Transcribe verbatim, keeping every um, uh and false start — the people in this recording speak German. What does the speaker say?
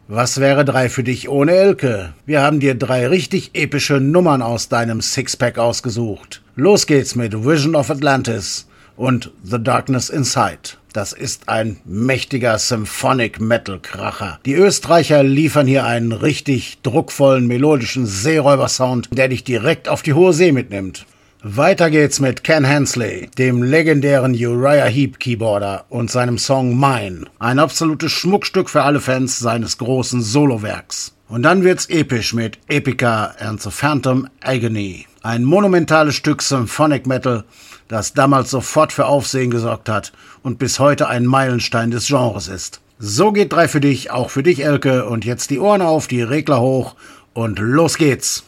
Was wäre drei für dich ohne Elke? Wir haben dir drei richtig epische Nummern aus deinem Sixpack ausgesucht. Los geht's mit Vision of Atlantis und The Darkness Inside. Das ist ein mächtiger Symphonic-Metal-Kracher. Die Österreicher liefern hier einen richtig druckvollen, melodischen Seeräuber-Sound, der dich direkt auf die hohe See mitnimmt. Weiter geht's mit Ken Hensley, dem legendären Uriah Heep Keyboarder und seinem Song Mine. Ein absolutes Schmuckstück für alle Fans seines großen Solowerks. Und dann wird's episch mit Epica and the Phantom Agony. Ein monumentales Stück Symphonic Metal, das damals sofort für Aufsehen gesorgt hat und bis heute ein Meilenstein des Genres ist. So geht drei für dich, auch für dich, Elke. Und jetzt die Ohren auf, die Regler hoch und los geht's.